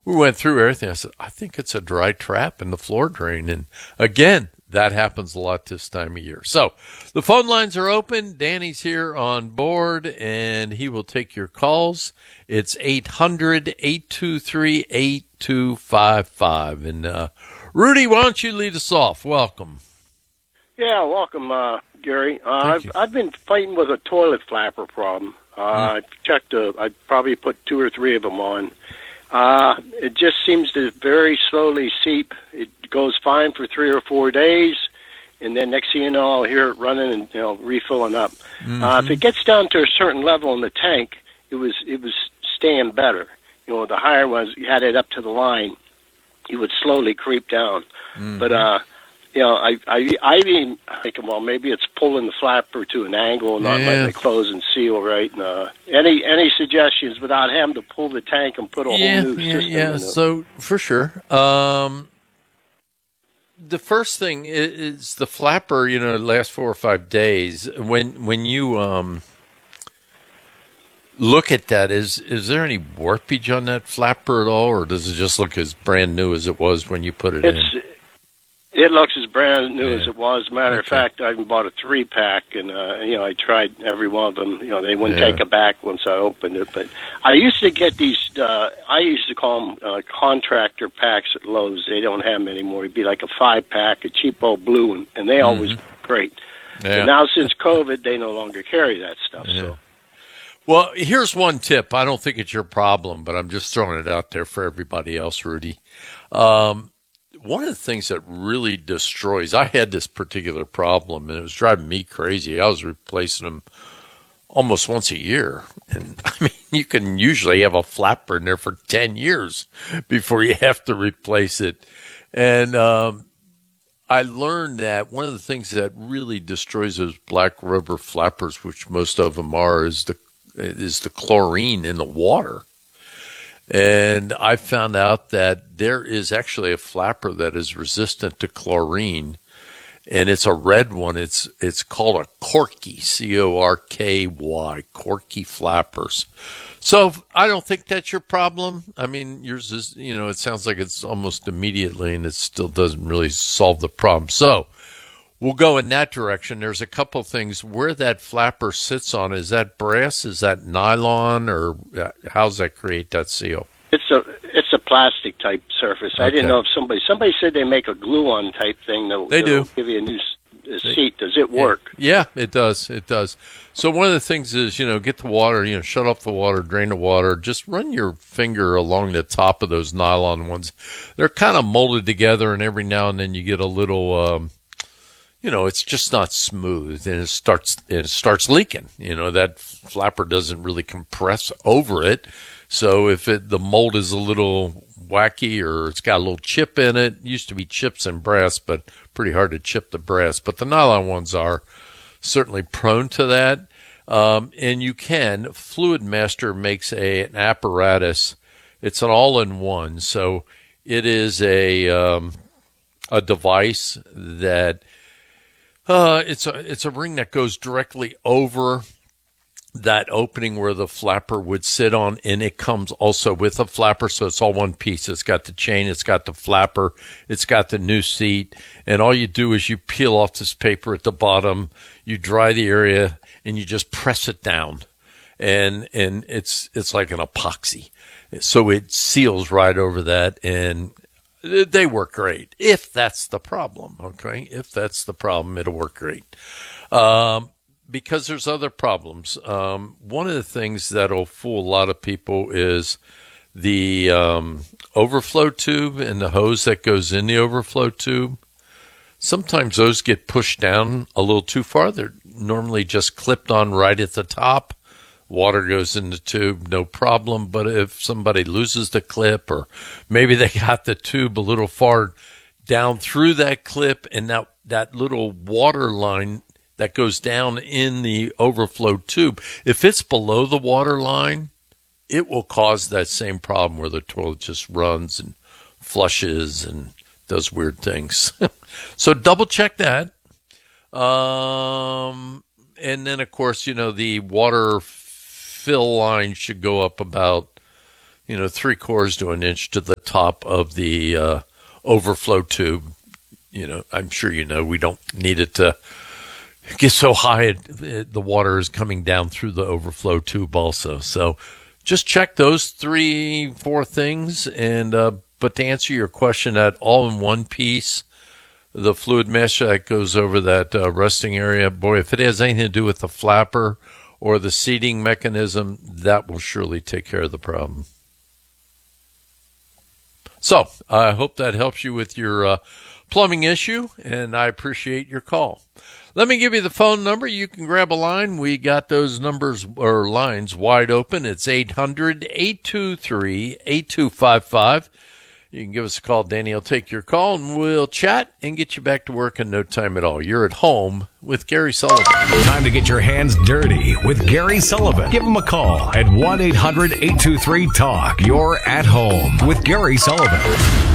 We went through everything. I said, I think it's a dry trap in the floor drain. And again, that happens a lot this time of year. So the phone lines are open. Danny's here on board, and he will take your calls. It's 800-823-8255. And Rudy, why don't you lead us off? Welcome. Yeah, welcome, Gary. Thank you. I've been fighting with a toilet flapper problem. I've checked. I probably put 2 or 3 of them on. It just seems to very slowly seep. It goes fine for 3 or 4 days, and then next thing you know, I'll hear it running and refilling up. If it gets down to a certain level in the tank, it was staying better. The higher ones, you had it up to the line, it would slowly creep down. But I even think, well, maybe it's pulling the flapper to an angle, not letting it close and seal right. And, any suggestions without having to pull the tank and put a whole new system in it? So for sure. The first thing is the flapper, it lasts 4 or 5 days. When you look at that, is there any warpage on that flapper at all, or does it just look as brand new as it was when you put it in? It looks as brand new as it was. Matter of fact, I even bought a 3-pack, and I tried every one of them. They wouldn't take it back once I opened it. But I used to get these. I used to call them contractor packs at Lowe's. They don't have them anymore. It'd be like a 5-pack, a cheapo blue, and they always great. Yeah. But now since COVID, they no longer carry that stuff. Yeah. So. Well, here's one tip. I don't think it's your problem, but I'm just throwing it out there for everybody else, Rudy. One of the things that really destroys, I had this particular problem, and it was driving me crazy. I was replacing them almost once a year. And I mean, you can usually have a flapper in there for 10 years before you have to replace it. And I learned that one of the things that really destroys those black rubber flappers, which most of them are, is the chlorine in the water. And I found out that there is actually a flapper that is resistant to chlorine, and it's a red one. It's called a Corky, Corky, Corky flappers. So I don't think that's your problem. I mean, yours is, it sounds like it's almost immediately, and it still doesn't really solve the problem. So we'll go in that direction. There's a couple of things where that flapper sits on. Is that brass? Is that nylon? Or how does that create that seal? It's a plastic type surface. Okay. I didn't know if somebody said they make a glue-on type thing. They do. Give you a new seat. Does it work? Yeah, it does. It does. So one of the things is, get the water, shut off the water, drain the water. Just run your finger along the top of those nylon ones. They're kind of molded together, and every now and then you get a little it's just not smooth, and it starts leaking. That flapper doesn't really compress over it. So if the mold is a little wacky or it's got a little chip in it, used to be chips in brass, but pretty hard to chip the brass. But the nylon ones are certainly prone to that. And you can, Fluid Master makes an apparatus. It's an all-in-one. So it is a device that it's a ring that goes directly over that opening where the flapper would sit on, and it comes also with a flapper, so it's all one piece. It's got the chain, it's got the flapper, it's got the new seat, and all you do is you peel off this paper at the bottom, you dry the area, and you just press it down, and it's like an epoxy, so it seals right over that, and they work great. If that's the problem, okay? If that's the problem, it'll work great. Because there's other problems. One of the things that'll fool a lot of people is the overflow tube and the hose that goes in the overflow tube. Sometimes those get pushed down a little too far. They're normally just clipped on right at the top. Water goes in the tube, no problem. But if somebody loses the clip, or maybe they got the tube a little far down through that clip, and that little water line that goes down in the overflow tube, if it's below the water line, it will cause that same problem where the toilet just runs and flushes and does weird things. So double check that. And then, of course, the water fill line should go up about 3/4 to an inch to the top of the overflow tube. I'm sure we don't need it to get so high the water is coming down through the overflow tube also. So just check those 3-4 things. And but to answer your question, that all-in-one piece, the fluid mesh that goes over that resting area, boy, if it has anything to do with the flapper or the seating mechanism, that will surely take care of the problem. So I hope that helps you with your plumbing issue, and I appreciate your call. Let me give you the phone number. You can grab a line. We got those numbers or lines wide open. It's 800-823-8255. You can give us a call. Danny will take your call, and we'll chat and get you back to work in no time at all. You're at home with Gary Sullivan. Time to get your hands dirty with Gary Sullivan. Give him a call at 1-800-823-TALK. You're at home with Gary Sullivan.